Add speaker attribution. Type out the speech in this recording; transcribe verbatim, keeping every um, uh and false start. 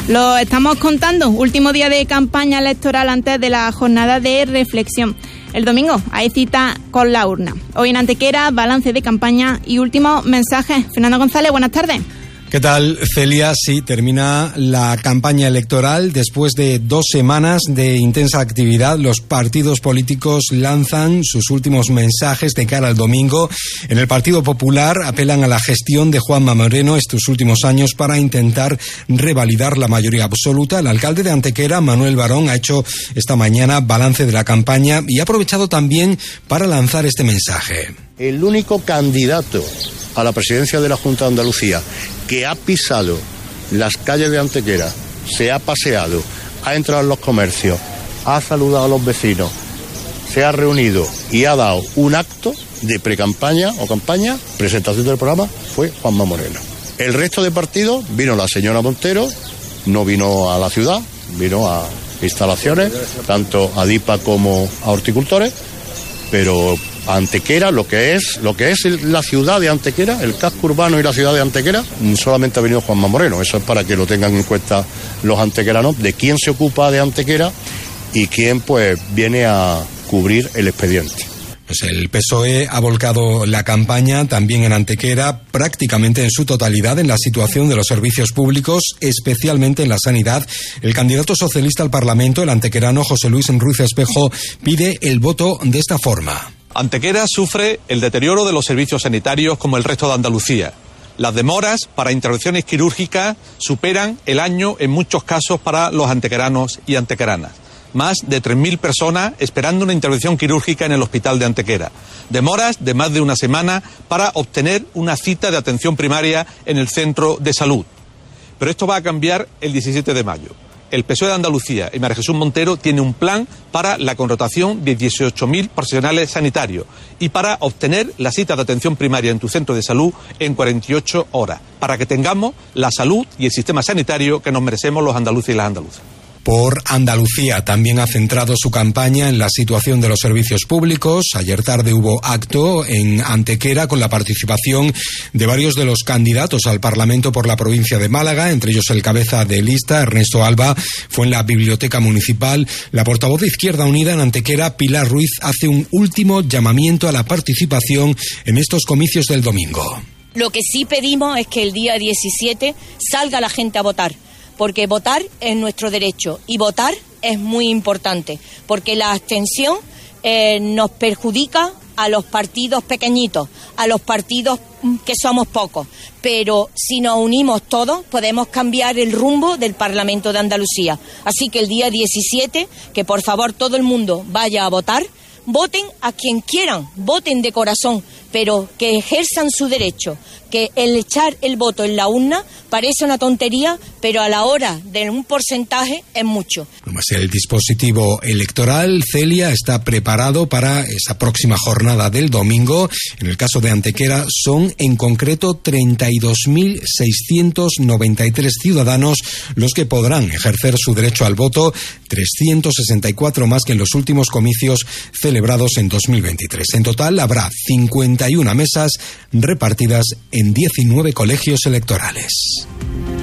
Speaker 1: Lo estamos contando, último día de campaña electoral antes de la jornada de reflexión. El domingo hay cita con la urna. Hoy en Antequera, balance de campaña y últimos mensajes. Fernando González, buenas tardes.
Speaker 2: ¿Qué tal, Celia? Sí, termina la campaña electoral. Después de dos semanas de intensa actividad, los partidos políticos lanzan sus últimos mensajes de cara al domingo. En el Partido Popular apelan a la gestión de Juanma Moreno estos últimos años para intentar revalidar la mayoría absoluta. El alcalde de Antequera, Manuel Barón, ha hecho esta mañana balance de la campaña y ha aprovechado también para lanzar este mensaje.
Speaker 3: El único candidato a la presidencia de la Junta de Andalucía que ha pisado las calles de Antequera, se ha paseado, ha entrado en los comercios, ha saludado a los vecinos, se ha reunido y ha dado un acto de precampaña o campaña, presentación del programa, fue Juanma Moreno. El resto de partidos, vino la señora Montero, no vino a la ciudad, vino a instalaciones, tanto a DIPA como a horticultores, pero Antequera, lo que es lo que es la ciudad de Antequera, el casco urbano y la ciudad de Antequera, solamente ha venido Juanma Moreno. Eso es para que lo tengan en cuenta los antequeranos, de quién se ocupa de Antequera y quién pues viene a cubrir el expediente.
Speaker 2: Pues el P S O E ha volcado la campaña también en Antequera, prácticamente en su totalidad, en la situación de los servicios públicos, especialmente en la sanidad. El candidato socialista al Parlamento, el antequerano José Luis Ruiz Espejo, pide el voto de esta forma.
Speaker 4: Antequera sufre el deterioro de los servicios sanitarios como el resto de Andalucía. Las demoras para intervenciones quirúrgicas superan el año en muchos casos para los antequeranos y antequeranas. Más de tres mil personas esperando una intervención quirúrgica en el hospital de Antequera. Demoras de más de una semana para obtener una cita de atención primaria en el centro de salud. Pero esto va a cambiar el diecisiete de mayo. El P S O E de Andalucía y María Jesús Montero tiene un plan para la contratación de dieciocho mil profesionales sanitarios y para obtener la cita de atención primaria en tu centro de salud en cuarenta y ocho horas, para que tengamos la salud y el sistema sanitario que nos merecemos los andaluces y las andaluzas.
Speaker 2: Por Andalucía también ha centrado su campaña en la situación de los servicios públicos. Ayer tarde hubo acto en Antequera con la participación de varios de los candidatos al Parlamento por la provincia de Málaga, entre ellos el cabeza de lista, Ernesto Alba, fue en la Biblioteca Municipal. La portavoz de Izquierda Unida en Antequera, Pilar Ruiz, hace un último llamamiento a la participación en estos comicios del domingo.
Speaker 5: Lo que sí pedimos es que el día diecisiete salga la gente a votar, porque votar es nuestro derecho y votar es muy importante, porque la abstención eh, nos perjudica a los partidos pequeñitos, a los partidos que somos pocos, pero si nos unimos todos podemos cambiar el rumbo del Parlamento de Andalucía. Así que el día diecisiete, que por favor todo el mundo vaya a votar, voten a quien quieran, voten de corazón, pero que ejerzan su derecho, que el echar el voto en la urna parece una tontería, pero a la hora de un porcentaje es mucho.
Speaker 2: El dispositivo electoral, Celia, está preparado para esa próxima jornada del domingo. En el caso de Antequera son en concreto treinta y dos mil seiscientos noventa y tres ciudadanos los que podrán ejercer su derecho al voto, trescientos sesenta y cuatro más que en los últimos comicios celebrados en dos mil veintitrés. En total habrá cincuenta y una mesas repartidas en diecinueve colegios electorales.